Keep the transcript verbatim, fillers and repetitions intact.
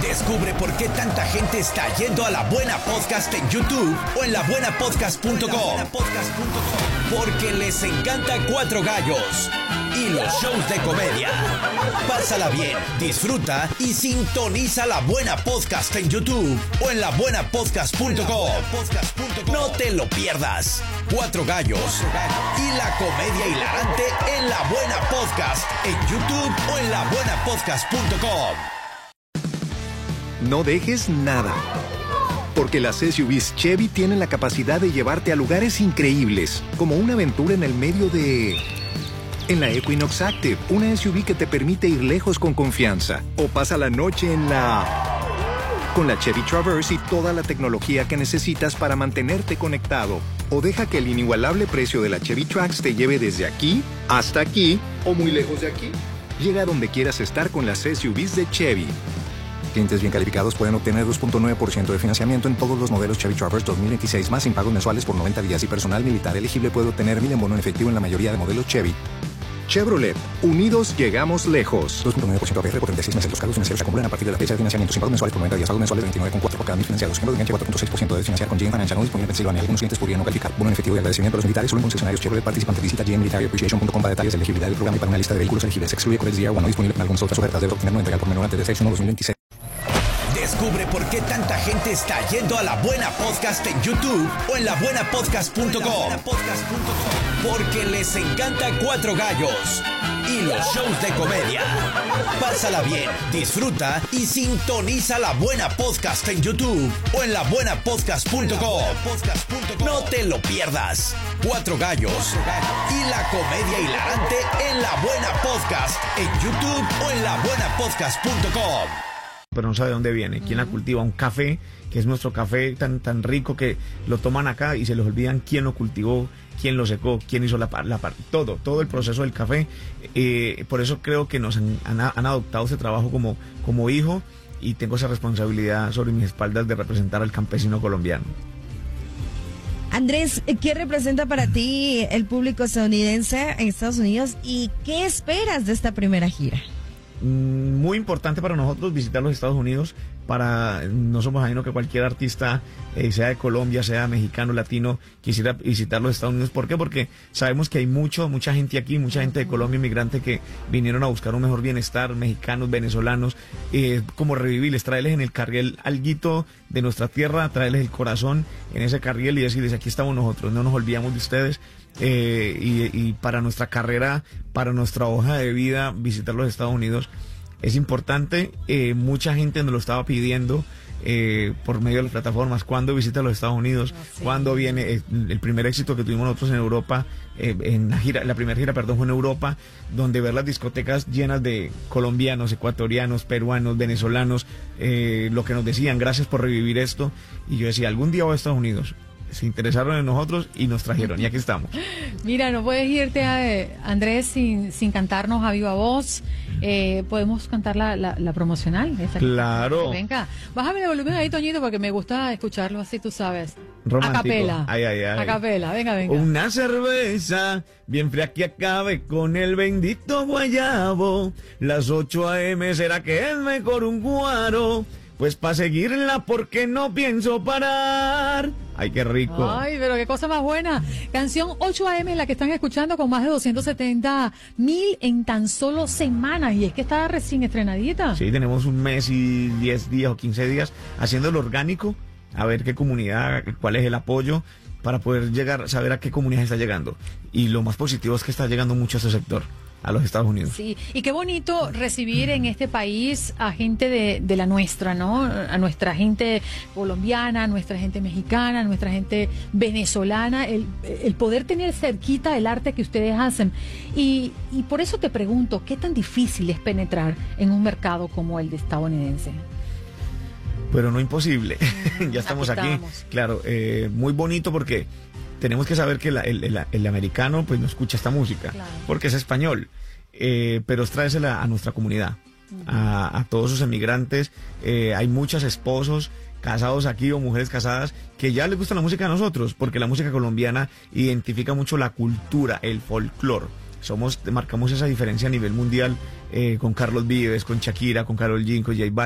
Descubre por qué tanta gente está yendo a La Buena Podcast en YouTube o en la buena podcast punto com. Porque les encanta Cuatro Gallos y los shows de comedia. Pásala bien, disfruta y sintoniza La Buena Podcast en YouTube o en la buena podcast punto com. No te lo pierdas. Cuatro Gallos y la comedia hilarante en La Buena Podcast en YouTube o en la buena podcast punto com. No dejes nada, porque las S U Vs Chevy tienen la capacidad de llevarte a lugares increíbles, como una aventura en el medio de... En la Equinox Active, una S U V que te permite ir lejos con confianza. O pasa la noche en la... Con la Chevy Traverse y toda la tecnología que necesitas para mantenerte conectado. O deja que el inigualable precio de la Chevy Trax te lleve desde aquí hasta aquí o muy lejos de aquí. Llega a donde quieras estar con las S U Vs de Chevy. Clientes bien calificados pueden obtener dos punto nueve por ciento de financiamiento en todos los modelos Chevy Traverse dos mil veintiséis más sin pagos mensuales por noventa días y personal militar elegible puede obtener mil en bono en efectivo en la mayoría de modelos Chevy. Chevrolet. Unidos llegamos lejos. dos punto nueve por ciento A P R por treinta y seis meses. Los cargos financieros se acumulan a partir de la fecha de financiamiento sin pagos mensuales por noventa días. Pagos mensuales veintinueve coma cuatro por cada mil financiados. Ejemplo de enganche cuatro punto seis por ciento de financiar con G M Financial. No disponible en Pensilvania. Algunos clientes podrían no calificar. Bono en efectivo y agradecimiento a los militares solo en concesionarios Chevrolet participantes. Visita G M Military Appreciation punto com para detalles de elegibilidad del programa y para una lista de vehículos elegibles. Excluye Coverage D R uno. No disponible en algunas otras ofertas. Debe obtener no entregar por menor antes de seis uno dos mil veintiséis. Descubre por qué tanta gente está yendo a La Buena Podcast en YouTube o en la buena podcast punto com. Porque les encanta Cuatro Gallos y los shows de comedia. Pásala bien, disfruta y sintoniza La Buena Podcast en YouTube o en la buena podcast punto com. No te lo pierdas. Cuatro Gallos y la comedia hilarante en La Buena Podcast en YouTube o en la buena podcast punto com. Pero no sabe de dónde viene, quién la cultiva. Un café, que es nuestro café tan, tan rico que lo toman acá y se les olvidan quién lo cultivó, quién lo secó, quién hizo la parte, la todo, todo el proceso del café. Eh, por eso creo que nos han, han, han adoptado ese trabajo como, como hijo y tengo esa responsabilidad sobre mis espaldas de representar al campesino colombiano. Andrés, ¿qué representa para ti el público estadounidense en Estados Unidos y qué esperas de esta primera gira? Muy importante para nosotros visitar los Estados Unidos. Para no somos ajenos que cualquier artista, eh, sea de Colombia, sea mexicano, latino, quisiera visitar los Estados Unidos. ¿Por qué? Porque sabemos que hay mucho, mucha gente aquí, mucha gente de Colombia, inmigrante, que vinieron a buscar un mejor bienestar, mexicanos, venezolanos, eh, como revivirles, traerles en el carriel alguito de nuestra tierra, traerles el corazón en ese carriel y decirles, aquí estamos nosotros, no nos olvidamos de ustedes. Eh, y, y para nuestra carrera, para nuestra hoja de vida, visitar los Estados Unidos es importante. Eh, mucha gente nos lo estaba pidiendo eh, por medio de las plataformas. ¿Cuándo visita los Estados Unidos? No, sí. ¿Cuándo viene? Eh, el primer éxito que tuvimos nosotros en Europa, eh, en la gira, la primera gira, perdón, fue en Europa, donde ver las discotecas llenas de colombianos, ecuatorianos, peruanos, venezolanos, eh, lo que nos decían, gracias por revivir esto. Y yo decía, algún día voy a Estados Unidos. Se interesaron en nosotros y nos trajeron, y aquí estamos. Mira, no puedes irte, a, Andrés, sin, sin cantarnos a viva voz. Eh, podemos cantar la, la, la promocional. Esa claro. Que, venga, bájame el volumen ahí, Toñito, porque me gusta escucharlo así, tú sabes. Romántico. A capela. Ay, ay, ay. A capela, venga, venga. Una cerveza bien fría que acabe con el bendito guayabo. Las ocho a eme, ¿será que es mejor un guaro? Pues para seguirla porque no pienso parar. Ay, qué rico. Ay, pero qué cosa más buena. Canción ocho a eme, la que están escuchando, con más de doscientos setenta mil en tan solo semanas. Y es que está recién estrenadita. Sí, tenemos un mes y diez días o quince días haciendo lo orgánico, a ver qué comunidad, cuál es el apoyo, para poder llegar, saber a qué comunidad está llegando. Y lo más positivo es que está llegando mucho a ese sector, a los Estados Unidos. Sí, y qué bonito recibir en este país a gente de, de la nuestra, ¿no? A nuestra gente colombiana, a nuestra gente mexicana, a nuestra gente venezolana, el, el poder tener cerquita el arte que ustedes hacen. Y, y por eso te pregunto, ¿qué tan difícil es penetrar en un mercado como el de estadounidense? Pero no imposible. Ya estamos aquí, aquí. Claro, eh, muy bonito porque tenemos que saber que la, el, el, el americano pues no escucha esta música, claro, porque es español, eh, pero es tráesela a nuestra comunidad, uh-huh, a, a todos sus emigrantes. Eh, hay muchos esposos casados aquí o mujeres casadas que ya les gusta la música a nosotros, porque la música colombiana identifica mucho la cultura, el folclore. Somos, marcamos esa diferencia a nivel mundial, eh, con Carlos Vives, con Shakira, con Karol G, con J Balvin.